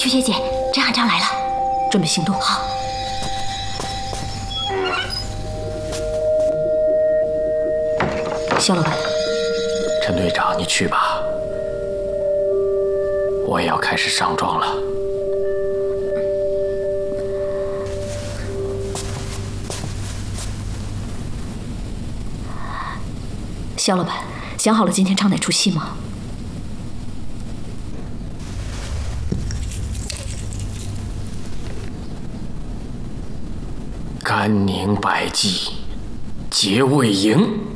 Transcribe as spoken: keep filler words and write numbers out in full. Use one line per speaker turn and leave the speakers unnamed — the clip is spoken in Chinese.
秋雪姐，甄汉章来了，准备行动。好。肖老板，
陈队长，你去吧，我也要开始上妆了。
肖老板，想好了今天唱哪出戏吗？
甘宁百计，结魏营。